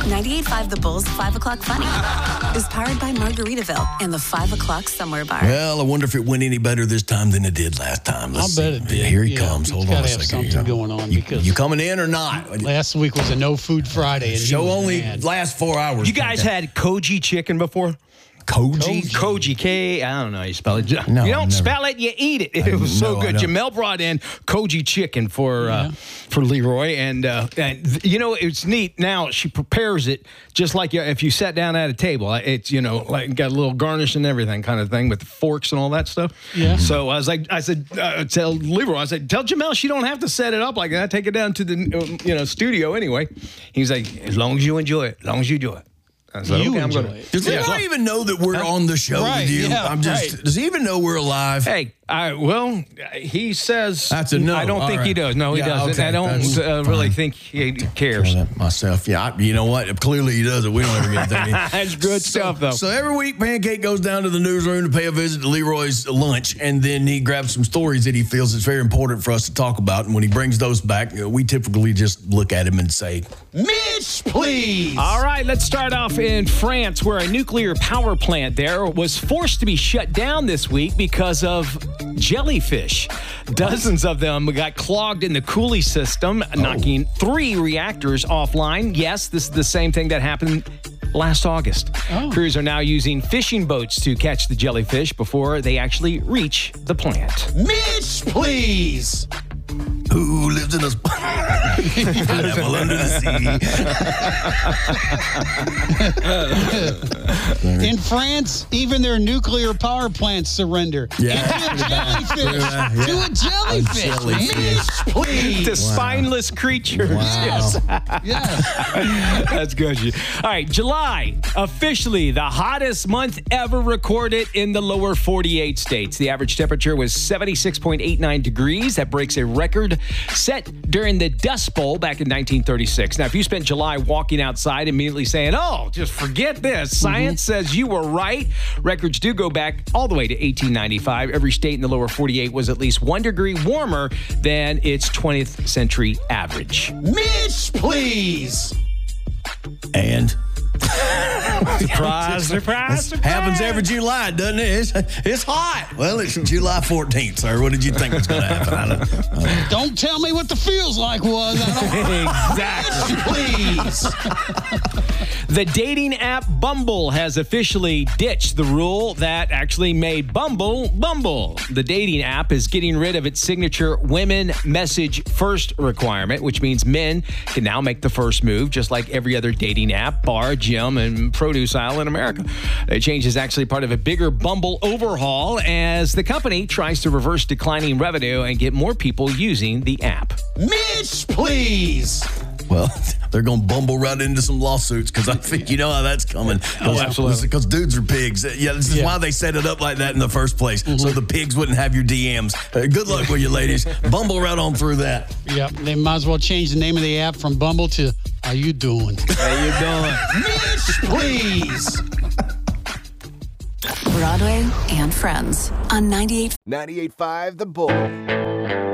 98.5 The Bull's 5 o'clock funny is powered by Margaritaville and the 5 o'clock Somewhere bar. Well, I wonder if it went any better this time than it did last time. Let's bet it did. Here he comes. Hold on a second. Something going on because you coming in or not? last week was a no food Friday. And Show only last 4 hours. You guys had Koji chicken before? Koji, I don't know how you spell it. No, you don't spell it, you eat it. It was so good. Jamel brought in Koji chicken for Leroy, and it's neat. Now she prepares it just like if you sat down at a table. It's like got a little garnish and everything kind of thing with the forks and all that stuff. Yeah. So I said, tell Leroy, tell Jamel she don't have to set it up like that. Take it down to the studio anyway. He's like, as long as you enjoy it, as long as you do it. Does Leroy even know that we're on the show with you? Yeah, Does he even know we're alive? Hey, he says that's a no. I don't think he does. No, he doesn't. Okay. I don't really think he cares. Myself, you know what? Clearly he doesn't. We don't ever get that. That's good stuff, though. So every week, Pancake goes down to the newsroom to pay a visit to Leroy's lunch, and then he grabs some stories that he feels is very important for us to talk about. And when he brings those back, we typically just look at him and say, "Mitch, please." All right, let's start off in France, where a nuclear power plant there was forced to be shut down this week because of jellyfish. Dozens of them got clogged in the cooling system, knocking 3 reactors offline. Yes, this is the same thing that happened last August. Crews are now using fishing boats to catch the jellyfish before they actually reach the plant. Mitch, please. Who lives in a pineapple under the sea? In France, even their nuclear power plants surrender. Yeah. To a jellyfish. Mitch, please. To spineless creatures. Wow. Yes. That's good. All right, July, officially the hottest month ever recorded in the lower 48 states. The average temperature was 76.89 degrees. That breaks a record set during the Dust Bowl back in 1936. Now, if you spent July walking outside immediately saying, oh, just forget this, science says you were right, records do go back all the way to 1895. Every state in the lower 48 was at least 1 degree warmer than its 20th century average. Mitch, please. And surprise. Happens every July, doesn't it? It's hot. Well, it's July 14th, sir. What did you think was going to happen? I don't Don't tell me what the feels like was. Exactly. Please. The dating app Bumble has officially ditched the rule that actually made Bumble. The dating app is getting rid of its signature women message first requirement, which means men can now make the first move, just like every other dating app, bar, gym, and produce aisle in America. The change is actually part of a bigger Bumble overhaul as the company tries to reverse declining revenue and get more people using the app. Mitch, please. Well, they're going to bumble right into some lawsuits because I think you know how that's coming. Absolutely. Because dudes are pigs. Yeah, this is why they set it up like that in the first place, so the pigs wouldn't have your DMs. Good luck with you, ladies. Bumble right on through that. Yep, they might as well change the name of the app from Bumble to How You Doing? How you doing? Mitch, please. Broadway and Friends on 98.5 98.5 The Bull.